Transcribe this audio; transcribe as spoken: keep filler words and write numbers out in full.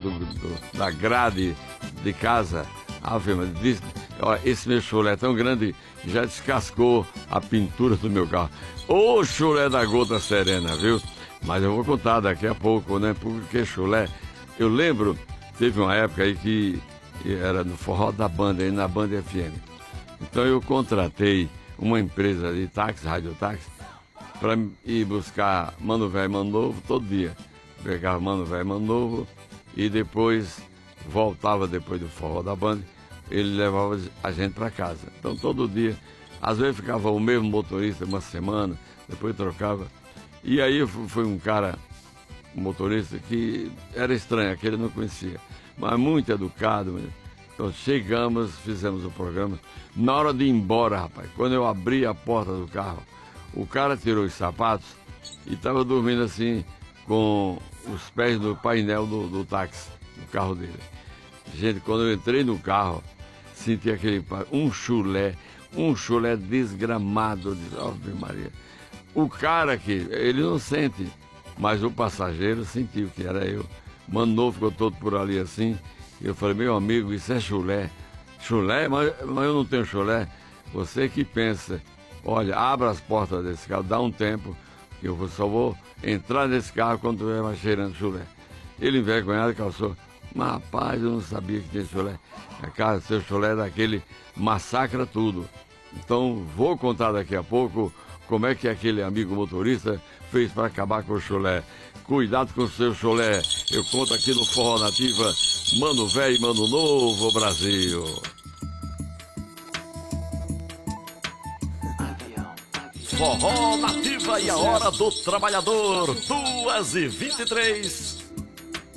do, do, da grade de casa. Ave Maria, disse, ó, esse meu chulé é tão grande que já descascou a pintura do meu carro. Ô chulé da gota serena, viu? Mas eu vou contar daqui a pouco, né? Porque chulé, eu lembro, teve uma época aí que era no forró da banda, aí na Banda F M. Então eu contratei uma empresa de táxi, radiotáxi, para ir buscar Mano Velho e Mano Novo todo dia. Pegava Mano Velho e Mano Novo e depois voltava depois do forró da banda, ele levava a gente para casa. Então todo dia, às vezes ficava o mesmo motorista uma semana, depois trocava. E aí foi um cara, um motorista que era estranho, aquele eu não conhecia, mas muito educado. Então chegamos, fizemos o programa. Na hora de ir embora, rapaz, quando eu abri a porta do carro, o cara tirou os sapatos e estava dormindo assim, com os pés no painel do, do táxi, do carro dele. Gente, quando eu entrei no carro, senti aquele, um chulé, um chulé desgramado, de Ave Maria. O cara que, ele não sente, mas o passageiro sentiu que era eu. Mano Novo ficou todo por ali assim, e eu falei, meu amigo, isso é chulé. Chulé? Mas, mas eu não tenho chulé. Você que pensa, olha, abra as portas desse carro, dá um tempo, que eu só vou entrar nesse carro quando estiver mais cheirando chulé. Ele envergonhado calçou. Mas rapaz, eu não sabia que tinha chulé. A casa, seu chulé é daquele massacra tudo. Então vou contar daqui a pouco como é que aquele amigo motorista fez para acabar com o chulé. Cuidado com o seu chulé. Eu conto aqui no Forró Nativa, Mano Velho e Mano Novo, Brasil. Forró Nativa e a Hora do Trabalhador, duas e vinte e três.